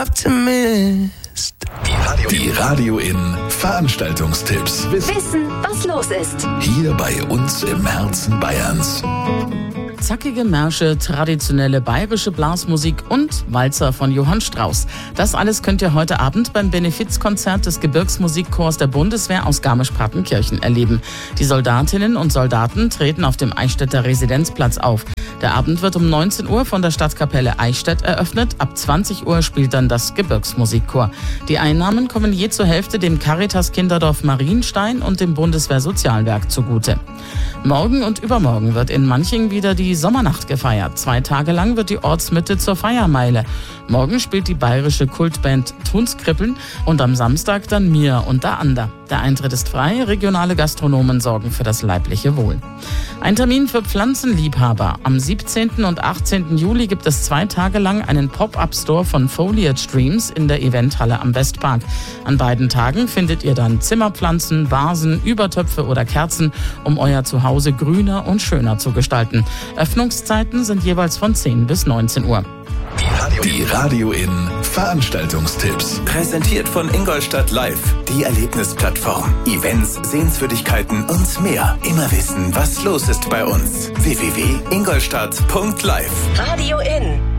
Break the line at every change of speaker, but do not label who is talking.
Optimist.
Die Radio in Veranstaltungstipps.
Wissen, was los ist.
Hier bei uns im Herzen Bayerns.
Zackige Märsche, traditionelle bayerische Blasmusik und Walzer von Johann Strauss. Das alles könnt ihr heute Abend beim Benefizkonzert des Gebirgsmusikchors der Bundeswehr aus Garmisch-Partenkirchen erleben. Die Soldatinnen und Soldaten treten auf dem Eichstätter Residenzplatz auf. Der Abend wird um 19 Uhr von der Stadtkapelle Eichstätt eröffnet. Ab 20 Uhr spielt dann das Gebirgsmusikchor. Die Einnahmen kommen je zur Hälfte dem Caritas Kinderdorf Marienstein und dem Bundeswehr-Sozialwerk zugute. Morgen und übermorgen wird in Manching wieder die Sommernacht gefeiert. 2 Tage lang wird die Ortsmitte zur Feiermeile. Morgen spielt die bayerische Kultband Tunskrippeln und am Samstag dann Mir und der Ander. Der Eintritt ist frei, regionale Gastronomen sorgen für das leibliche Wohl. Ein Termin für Pflanzenliebhaber. Am 17. und 18. Juli gibt es 2 Tage lang einen Pop-Up-Store von Foliage Dreams in der Eventhalle am Westpark. An beiden Tagen findet ihr dann Zimmerpflanzen, Vasen, Übertöpfe oder Kerzen, um euer Zuhause grüner und schöner zu gestalten. Öffnungszeiten sind jeweils von 10 bis 19 Uhr.
Die Radio in Veranstaltungstipps.
Präsentiert von Ingolstadt Live, die Erlebnisplattform. Events, Sehenswürdigkeiten und mehr. Immer wissen, was los ist bei uns. www.ingolstadt.live.
Radio in.